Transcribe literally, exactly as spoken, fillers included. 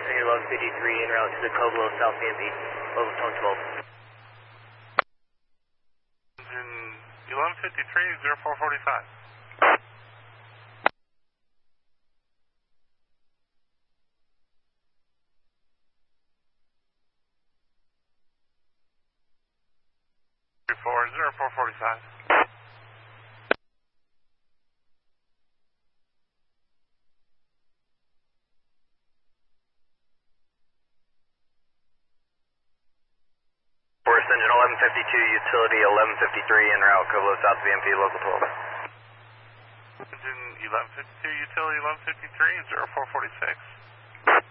Engine eleven fifty-three en route to the Coblo South B M P, level tone twelve. Engine eleven fifty-three, zero four forty-five. zero four forty-five. Force engine eleven fifty-two, utility eleven fifty-three en route, Coblo South B M P, local twelve. Engine eleven fifty-two, utility eleven fifty-three, zero four forty-six.